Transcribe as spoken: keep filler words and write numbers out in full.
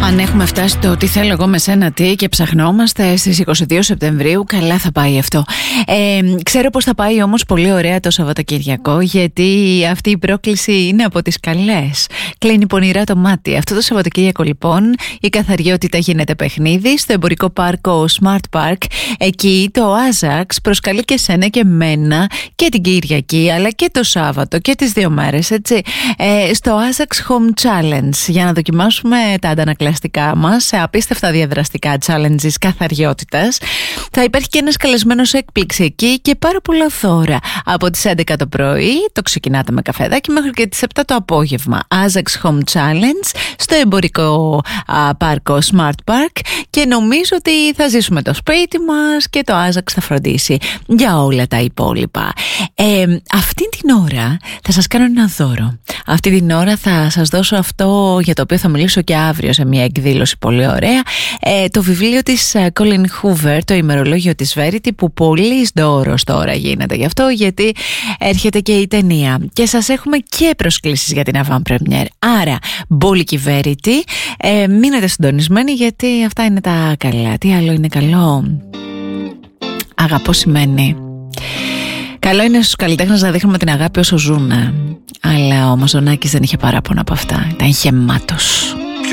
Αν έχουμε φτάσει το τι θέλω εγώ με σένα τι και ψαχνόμαστε στις είκοσι δύο Σεπτεμβρίου, καλά θα πάει αυτό. Ε, ξέρω πως θα πάει όμως πολύ ωραία το Σαββατοκυριακό, γιατί αυτή η πρόκληση είναι από τις καλές. Κλείνει πονηρά το μάτι. Αυτό το Σαββατοκύριακο λοιπόν η καθαριότητα γίνεται παιχνίδι στο εμπορικό πάρκο Smart Park. Εκεί το Άζαξ προσκαλεί και σένα και μένα και την Κυριακή αλλά και το Σάββατο και τις δύο μέρες, έτσι, ε, στο Άζαξ Home Challenge, για να δοκιμάσουμε τα αντανακλαστικά μας σε απίστευτα διαδραστικά challenges καθαριότητας. Θα υπάρχει και ένας καλεσμένος έκπληξη εκεί και πάρα πολλά δώρα. Από τις έντεκα το πρωί το ξεκινάτε με καφεδάκι μέχρι και τις επτά το απόγευμα. Άζαξ Home Challenge στο εμπορικό α, πάρκο Smart Park, και νομίζω ότι θα ζήσουμε το σπίτι μας και το Άζαξ θα φροντίσει για όλα τα υπόλοιπα. Ε, αυτή την ώρα θα σας κάνω ένα δώρο. Αυτή την ώρα θα σας δώσω αυτό για το οποίο θα μιλήσω και αύριο σε μια εκδήλωση πολύ ωραία, ε, το βιβλίο της Colleen Hoover, το ημερολόγιο της Verity, που πολύς δώρος τώρα γίνεται γι' αυτό, γιατί έρχεται και η ταινία και σας έχουμε και προσκλήσεις για την avant premiere. Άρα μπόλικη Verity, ε, μείνετε συντονισμένοι, γιατί αυτά είναι τα καλά. Τι άλλο είναι καλό? Αγαπώ σημαίνει. Καλό είναι στους καλλιτέχνες να δείχνουμε την αγάπη όσο ζουν, αλλά ο Μαζονάκης δεν είχε παράπονα από αυτά. Ήταν γεμάτος.